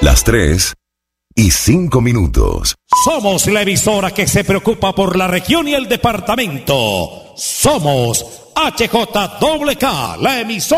Las 3:05. Somos la emisora que se preocupa por la región y el departamento. Somos HJWK, la emisora.